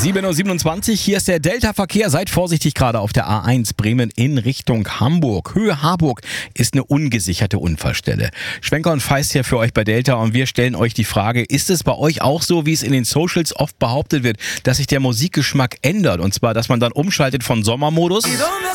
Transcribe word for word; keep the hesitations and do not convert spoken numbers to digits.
sieben Uhr siebenundzwanzig, hier ist der Delta-Verkehr. Seid vorsichtig gerade auf der A eins Bremen in Richtung Hamburg. Höhe Harburg ist eine ungesicherte Unfallstelle. Schwenker und Feist hier für euch bei Delta und wir stellen euch die Frage, ist es bei euch auch so, wie es in den Socials oft behauptet wird, dass sich der Musikgeschmack ändert? Und zwar, dass man dann umschaltet von Sommermodus